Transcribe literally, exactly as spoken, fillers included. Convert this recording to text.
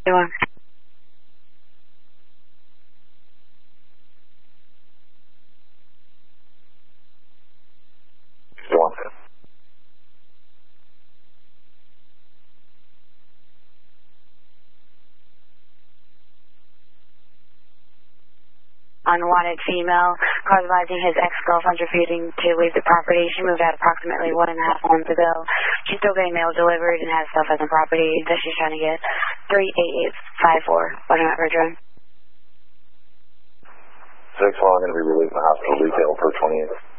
You are. Go on. Unwanted female, cause advising his ex-girlfriend refusing to leave the property. She moved out approximately one and a half months ago. She's still getting mail delivered and has stuff as a property that she's trying to get. three eight eight five four, Butternut Ridge Road. six one, I'm going to be releasing the hospital detail per twenty-eight.